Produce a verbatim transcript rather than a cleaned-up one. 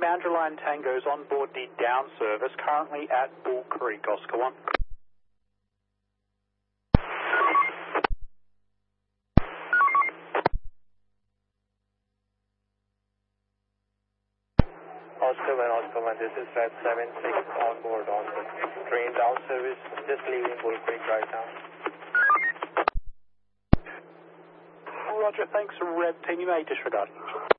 Boundary Line Tango's on board the down service, currently at Bull Creek, Oscar one. Oscar one, Oscar one, this is Red seven six on board on the train down service, just leaving Bull Creek right now. Roger, thanks, Red team, you may disregard.